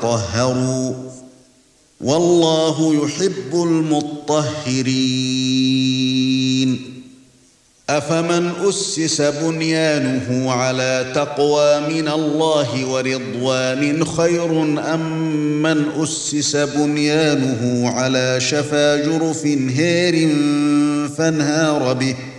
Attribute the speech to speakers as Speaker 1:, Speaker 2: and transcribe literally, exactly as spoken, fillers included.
Speaker 1: تطهروا والله يحب المطهرين أفمن أسس بنيانه على تقوى من الله ورضوان خير أم من أسس بنيانه على شفا جرف هار فانهار به